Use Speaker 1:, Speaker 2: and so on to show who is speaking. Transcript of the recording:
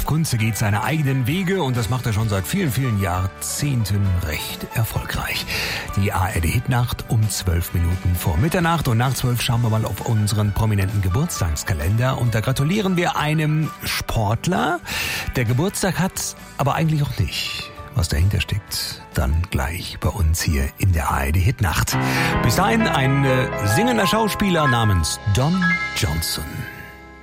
Speaker 1: Ralf Kunze geht seine eigenen Wege und das macht er schon seit vielen, vielen Jahrzehnten recht erfolgreich. Die ARD-Hitnacht um 12 Minuten vor Mitternacht und nach 12 schauen wir mal auf unseren prominenten Geburtstagskalender und da gratulieren wir einem Sportler, der Geburtstag hat, aber eigentlich auch nicht. Was dahinter steckt, dann gleich bei uns hier in der ARD-Hitnacht. Bis dahin ein singender Schauspieler namens Don Johnson.